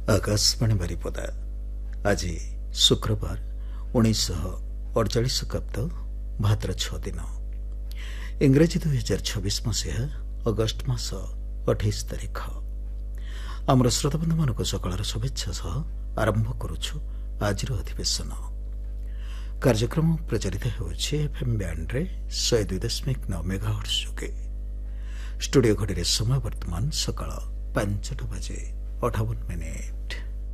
आकाशवाणी बारिपदा आज शुक्रवार 1948 खृष्टाब्द भाद्र 6 दिन इंग्रेजी 2026 मसीहा अगस्ट मास 28 तारिख आमर श्रोताबंधु मानक सकाळ शुभेच्छा सह आरंभ करुछु आज अधिवेशन कार्यक्रम प्रचारित होउछि एफएम बैंड रे 102.9 मेगाहर्ट्ज जोगे स्टूडियो घड़ी समय वर्तमान सकाळ 5:58 मिनिट।